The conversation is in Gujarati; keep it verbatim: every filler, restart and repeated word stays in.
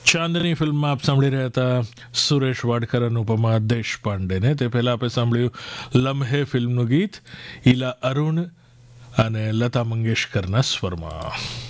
ચાંદની ફિલ્મમાં આપ સાંભળી રહ્યા હતા સુરેશ વાડકર અનુપમા દેશપાંડેને. તે પહેલાં આપણે સાંભળ્યું લમ્હે ફિલ્મનું ગીત ઈલા અરુણ અને લતા મંગેશકરના સ્વરમાં.